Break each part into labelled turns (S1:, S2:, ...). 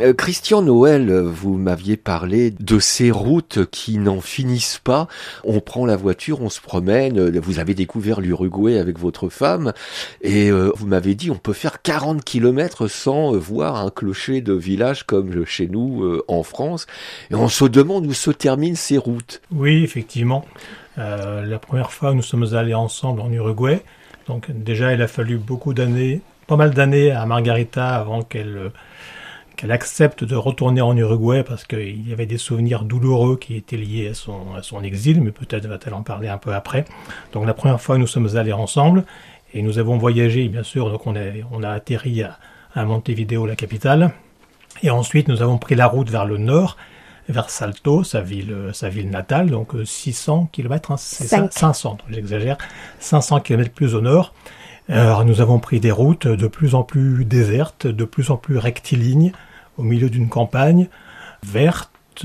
S1: Christian Noël, vous m'aviez parlé de ces routes qui n'en finissent pas. On prend la voiture, on se promène. Vous avez découvert l'Uruguay avec votre femme et vous m'avez dit on peut faire 40 kilomètres sans voir un clocher de village comme chez nous en France. Et on se demande où se terminent ces routes.
S2: Oui, effectivement. La première fois, nous sommes allés ensemble en Uruguay. Donc déjà, il a fallu pas mal d'années à Margarita avant qu'elle accepte de retourner en Uruguay parce qu'il y avait des souvenirs douloureux qui étaient liés à son exil, mais peut-être va-t-elle en parler un peu après. Donc la première fois, nous sommes allés ensemble et nous avons voyagé, bien sûr. Donc on a atterri à Montevideo, la capitale, et ensuite nous avons pris la route vers le nord, vers Salto, sa ville natale, donc 600 km, hein, c'est ça, 500, j'exagère, 500 km plus au nord. Alors nous avons pris des routes de plus en plus désertes, de plus en plus rectilignes, au milieu d'une campagne verte,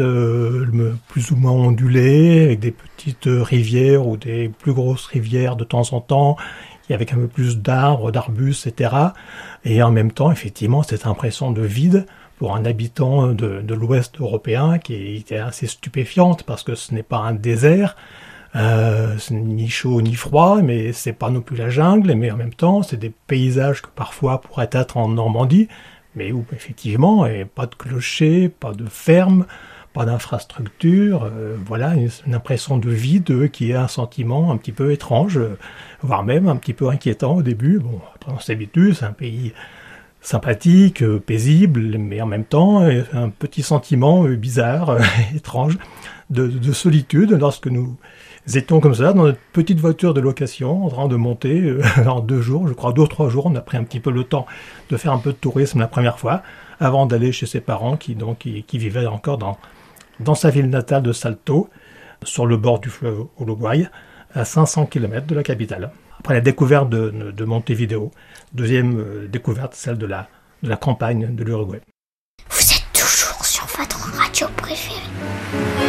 S2: plus ou moins ondulée, avec des petites rivières ou des plus grosses rivières de temps en temps, avec un peu plus d'arbres, d'arbustes, etc. Et en même temps, effectivement, cette impression de vide pour un habitant de l'Ouest européen qui était assez stupéfiante parce que ce n'est pas un désert, c'est ni chaud ni froid, mais c'est pas non plus la jungle, mais en même temps, c'est des paysages que parfois pourraient être en Normandie, mais où effectivement, pas de clocher, pas de ferme, pas d'infrastructure, voilà, une impression de vide qui est un sentiment un petit peu étrange, voire même un petit peu inquiétant au début. Bon, après on s'habitue, c'est un pays sympathique, paisible, mais en même temps, un petit sentiment bizarre, étrange, de solitude lorsque nous étions comme ça, dans notre petite voiture de location, en train de monter en 2 jours, je crois 2 ou 3 jours, on a pris un petit peu le temps de faire un peu de tourisme la première fois, avant d'aller chez ses parents qui vivaient encore dans sa ville natale de Salto, sur le bord du fleuve Uruguay, à 500 km de la capitale. Après la découverte de Montevideo, deuxième découverte, celle de la campagne de l'Uruguay.
S3: Vous êtes toujours sur votre radio préférée.